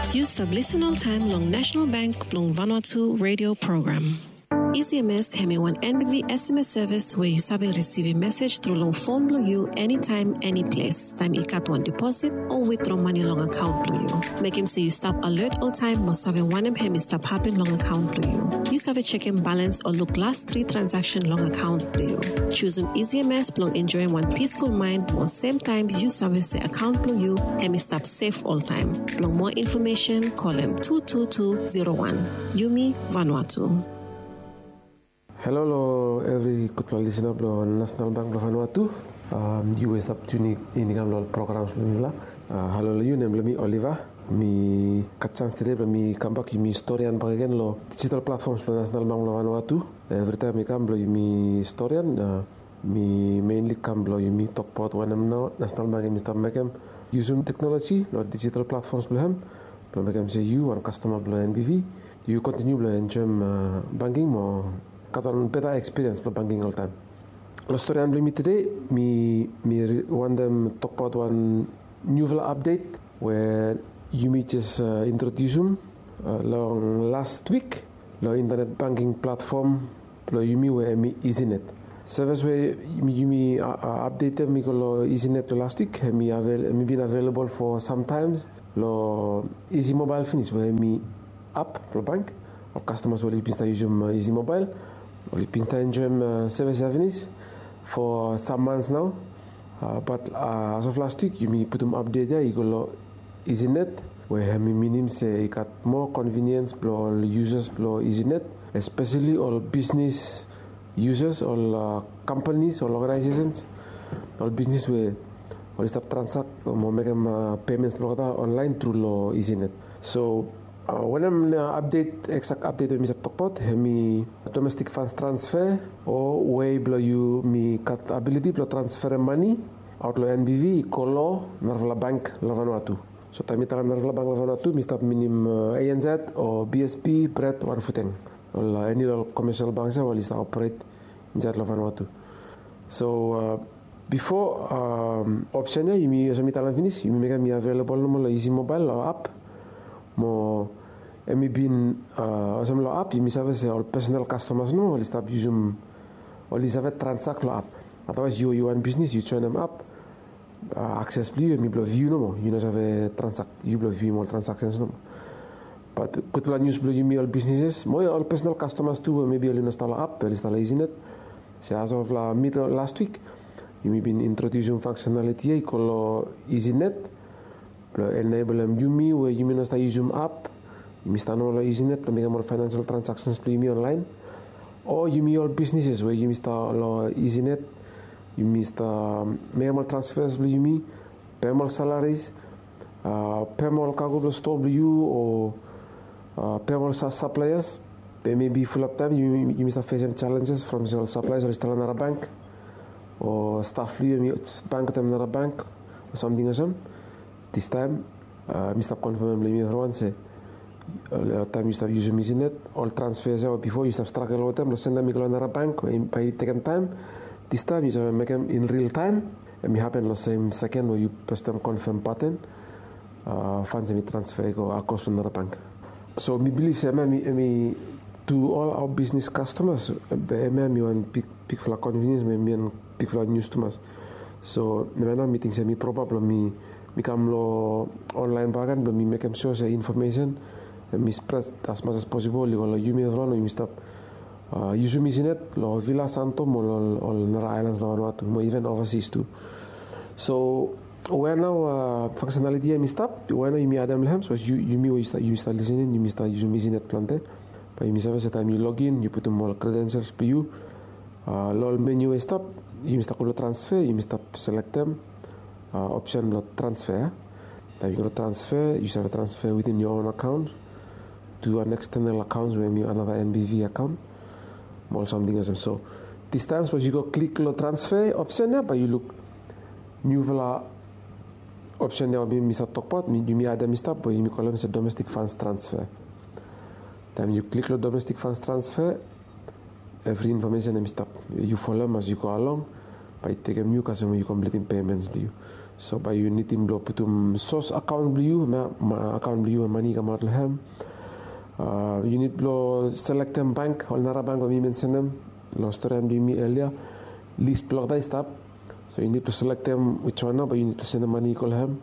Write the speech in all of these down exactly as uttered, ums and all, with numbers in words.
You stop listen all time long National Bank long Vanuatu radio program. E C M S have one N B V S M S service where you sabi receive a message through long phone below you anytime, any place. Time you cut one deposit or withdraw money long account below you. Make him say you stop alert all time must have a one M him stop happen long account below you. You sabi checking balance or look last three transaction long account below you. Choosing E C M S long enjoying one peaceful mind or same time you sabi say account below you and stop safe all time. Long more information call him two two two zero one. Yumi Vanuatu. Hello, lo every kutla listener lo National Bank lo Vanuatu. Um, you were up tuning in the programs lo uh, hello lo you name me Oliver. Me kat chance today me come back me historian bagian lo digital platforms lo National Bank lo Vanuatu. Every time me come lo me historian uh, me mainly come lo me talk about when I'm now National Bank me start making using technology lo digital platforms lo hem. Lo making say you one customer lo N B V. You continue lo enjoy uh, banking mo got a better experience for banking all time. The story I'm bringing today, me me want them talk about one new update where you me just uh, introduce them uh, long last week. The internet banking platform, lo you me where me EasyNet. Service where you me uh, uh, update me ko lo EasyNet last week. Me avail me been available for sometimes. Lo Easy Mobile finish where me app for bank. Or customers will be using uh, Easy Mobile. We've been enjoying uh, service avenues for some months now, uh, but uh, as of last week, you may put them update there. You go EasyNet, where me meaning say you got more convenience for users for EasyNet, especially all business users, all uh, companies, all organizations, all business where all start transact or make them uh, payments online through lo EasyNet. So. Uh, when I'm uh, update exact update with me talk about me domestic funds transfer or way below you me cut ability below transfer money out lo N B V kolo Narvala Bank la Vanuatu. So time ita Narvala Bank la Vanuatu mi stop minim uh, A N Z or B S P Bread one footing. Or uh, any commercial banks will start operate in la Vanuatu. So uh, before um, option you me so me talan finish you make me available no Easy Mobile or app mo emi bin uh, asam lo app you service all personal customers no all stop using all is have transact lo app otherwise you you one business you join them up uh, access blue mi blo view no you know have transact you blo view more transactions no but kutla news blue you me all businesses mo all personal customers too maybe all install app all install EasyNet so as of la mid last week you may been introducing functionality called EasyNet enable them you me where you may start using app you may start all EasyNet to make more financial transactions to me online or you may all businesses where you may start all EasyNet you may start make more transfers to you me pay more salaries uh, pay more cargo store to you or uh, pay more suppliers pay maybe full up time you, you may start facing challenges from suppliers or still another bank or staff you bank them another bank or something or something. This time, uh, Mister Confirm me everyone say, uh, time you start using EasyNet, all transfers or before you start struggle with them, send them to another bank by taking time. This time you start make them in real time, and it happen the same second where you press them confirm button, uh, funds me transfer go across another bank. So me believe say me me to all our business customers, me me want big big for convenience, me me big for news to us. So me now meeting say me probably me. Become lo online bagan belum make them sure say information and me spread as much as possible lo you me run me stop uh use EasyNet lo Villa Santo mo lo Nara Islands lo Vanuatu mo even overseas too. So when now uh, functionality me stop when you me Adam Lehams was you you me you start you start listening you me start using EasyNet plante by me service time you log in you put them all credentials for you uh lo menu stop you start to transfer you stop select them. Uh, option block transfer. Then you go to transfer. You have a transfer within your own account to an external account where you another N B V account or something else. So this time, suppose you go click the transfer option there, but you look new vela option there will be Mister Talkpot. You may add a Mister but you may call it domestic funds transfer. Then you click the domestic funds transfer. Every information is stop. You follow them as you go along. By taking new customer, you completing payments. You So by you need blo putum source account blu ma account blu money kamar lehem. Uh, you need blo select them bank or nara bank or me mention them. Lo story am me earlier. List block that stop. So you need to select them which one, but you need to send the money call him.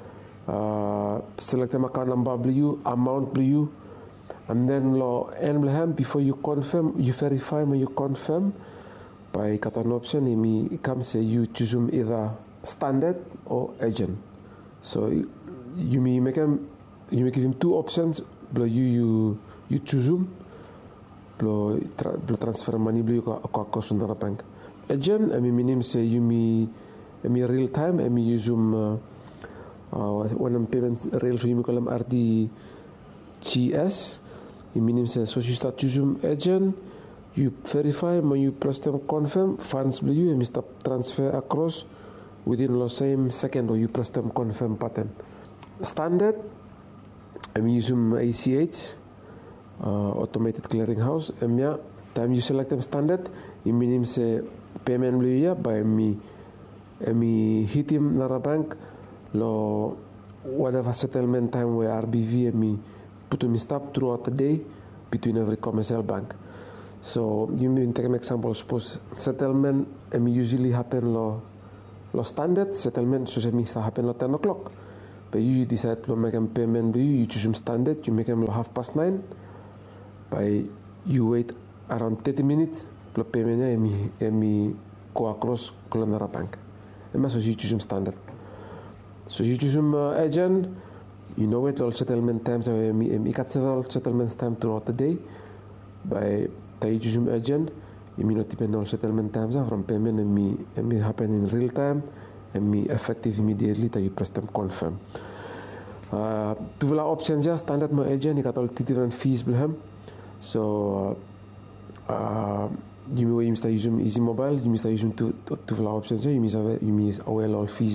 Uh, select them account number blue, amount blue, and then lo end him before you confirm, you verify when you confirm by cut an option. It comes say you choose either standard or agent. So you may make him, you may give him two options. Blow you you you choose him. Blow tra, blow transfer money blue ko ko another bank. Agent, I mean, minimum say you me, I mean real time, I mean use um, uh, uh, when I'm payment real, so you me call them R D G S. You minimum say so you start using agent, you verify, when you press them confirm, funds will you, and stop transfer across within the same second, or you press them confirm button. Standard, I mean use um, A C H, uh, automated clearinghouse, and yeah, time you select them standard, you minimum say payment blue by me me hit him nara bank lo whatever settlement time where R B V me put me stop throughout the day between every commercial bank. So you mean take an example, suppose settlement me usually happen lo lo standard settlement so me start happen lo ten o'clock, but you decide to make a payment blue, you choose them standard, you make them lo half past nine, by you wait around thirty minutes. Lo paymentnya emi emi go across Kolonara Bank. Ema so you choose some standard. So you choose some uh, agent. You know it all settlement times. So emi emi got several settlement time throughout the day. By the you choose some agent, emi not depend on settlement times from payment emi emi happen in real time. Emi effective immediately. That you press them confirm. Uh, Two options ya standard mo agent. You got all different fees belum. So. Uh, you may start using easy mobile, you may start using two two options. You may have you may aware all fees.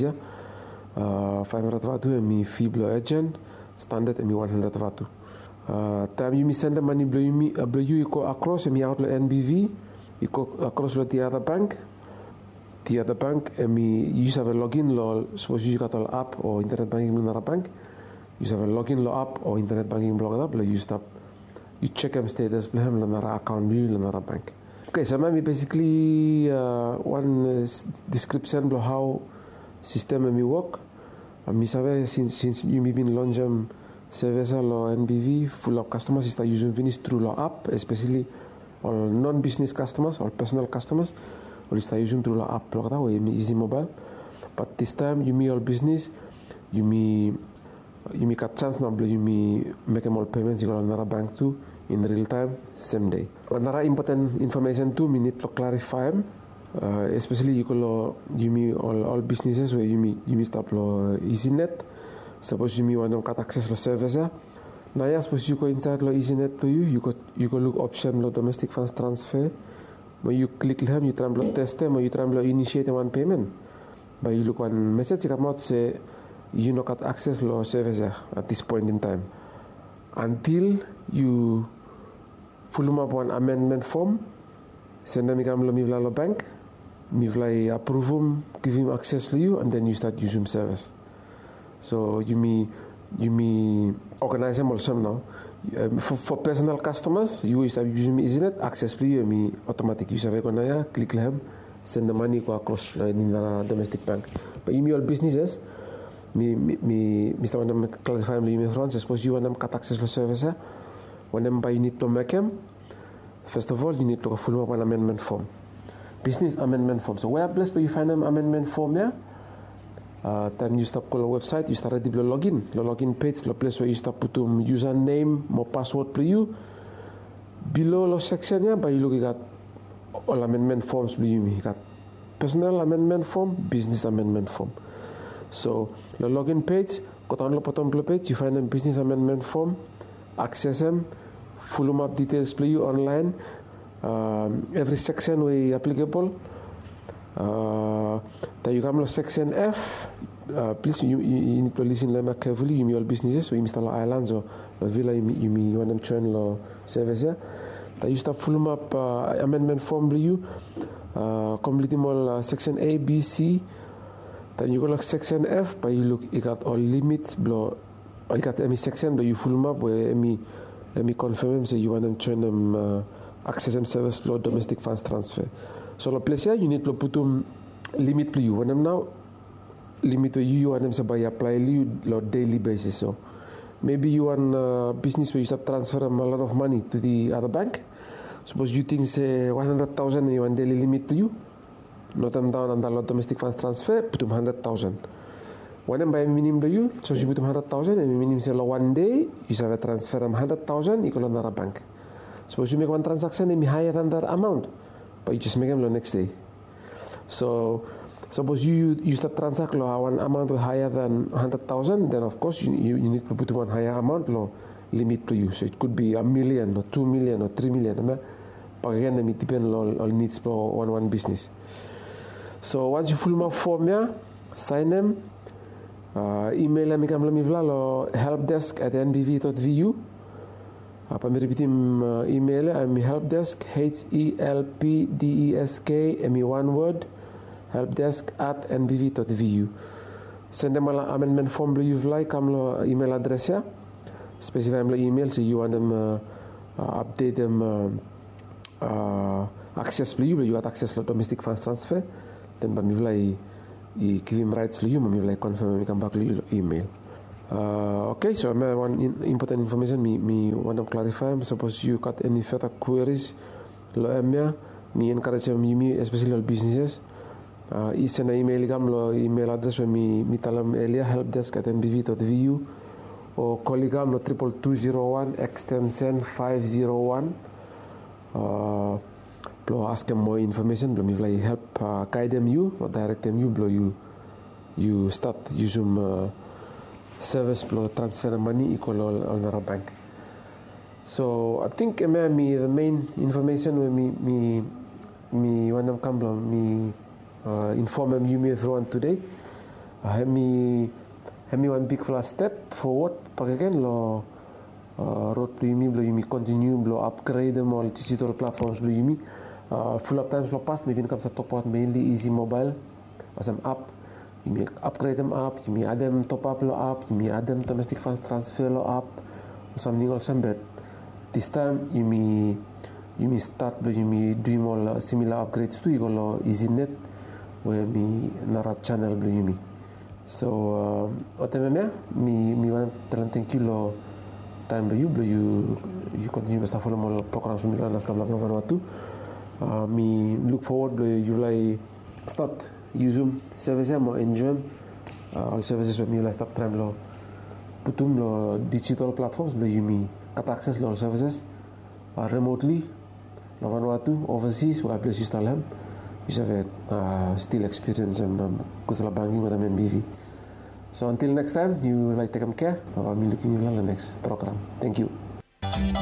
Uh, five hundred watt and me fee blow agent standard and me one hundred watt. Uh, time you may send the money blow you me blow you go across and me out the N B V, you go across the other bank, the other bank and me use have a login law. Suppose you got all app or internet banking in another bank, you have a login law app or internet banking blog up. You stop, you check them status blow him another account view in another bank. Okay, so maybe basically uh, one uh, description of how system may work. I uh, since since you may be launching service or N B V, full of customers start using finish through the app, especially all non-business customers or personal customers, or start using through the app like that way, easy mobile. But this time you may all business, you may you may got chance now, you may make them all payments. You go another bank too. In real time, same day. Another important information too, we need to clarify them. Uh, especially you call you mean all, all businesses where you mean you mean stop lo EasyNet. Suppose you mean want to cut access to service. Now yeah, suppose you go inside lo EasyNet to you, you go you go look option lo domestic funds transfer. When you click them, you try to test them, or you try to initiate one payment. But you look one message come out say you no cut access lo service at this point in time. Until you fill up one amendment form, send them to the bank, mivla approve them, give him access to you, and then you start using service. So you may you may organize them also now. Um, for, for personal customers, you start using EasyNet, access to you, and me automatic. You have a click them, send the money go across in the domestic bank. But you all businesses. Me, me, me, Mister Want to clarify me in France. Suppose you want to cut access to service. When them buy, you need to make them. First of all, you need to fill up an amendment form, business amendment form. So where place where you find an amendment form there? Uh, time you start call a website, you start ready to login. The login page, the place where you start put um, username, more password for you. Below the section here, but you look at all amendment forms. You got personal amendment form, business amendment form. So the login page, go down the bottom of the page, you find a business amendment form, access them, full map details play you online, um, every section way applicable. Uh, then you come to section F. Uh, please you, you, you need to listen to carefully. You mean all businesses, so you install islands or the villa. You mean you, mean you want them to join the service here. Then you start full map uh, amendment form play you, uh, completing all uh, section A, B, C. Dan you go look section F, but you look, you got all limits, blow, you got any section, but you full map where any, any confirm say you want to turn them uh, access them service blow domestic funds transfer. So the place here, you need to put them limit to you. When I'm now limit to you, you want them to buy apply you on daily basis. So maybe you want a business where you start transfer a lot of money to the other bank. Suppose you think say one hundred thousand and you want daily limit to you. Note them down on the domestic funds transfer, put them one hundred thousand. When I'm buying minimum to you, so you put them one hundred thousand and minimum say one day, you have a transfer them one hundred thousand equal another bank. Suppose you make one transaction and be higher than that amount, but you just make them the next day. So suppose you you start transact one amount higher than one hundred thousand, then of course you, you, you need to put one higher amount lo limit to you. So it could be a million or two million or three million. But again, it depends on all needs for one one business. So once you full map form here, sign them, uh, email them lo helpdesk at n b v dot v u. Apa mi repeat uh, email I'm helpdesk H E L P D E S K M E one word helpdesk at n b v dot v u. Send them an amendment form you like come lo email address ya. Specify them email so you want them uh, uh, update them uh, uh, access you you want access lo domestic funds transfer. Then but me I give him rights to you, me I confirm me come back to you email. Uh, okay, so my one in, important information me me want to clarify. Suppose you got any further queries, lo emia me encourage me especially all businesses. Uh, send an email gam lo email address where me me tell them earlier helpdesk at n b v dot v u or colleague lo triple two zero one extension five zero one. Uh, Blow ask them more information, blow me like help uh, guide them you or direct them you, blow you you start use them uh, service blow transfer money equal all on our bank. So I think uh, me the main information when me me me when I'm come blow me uh, inform them you me through on today. Uh, have me have me one big first step forward. But again lo uh, road blow me blow you me continue blow upgrade them all digital platforms blow you me. Uh, full of times lo past maybe comes to top out mainly easy mobile or some app you may upgrade them up you may add them top up lo up you may add them domestic funds transfer lo up or something else but this time you may you may start but you may do more similar upgrades to you go lo EasyNet where me nara channel you me so what uh, me me me want to thank you lo time lo you you you continue to follow more programs from the last time Vanuatu. Uh, me look forward to you like start use them services more enjoy uh, all services with me like start trying lo putum lo digital platforms lo you me cut access lo all services uh, remotely lo Vanuatu overseas where place you start them you have uh, still experience and um, good la banking with M B V. So until next time you like take care. Uh, me looking at the next program. Thank you.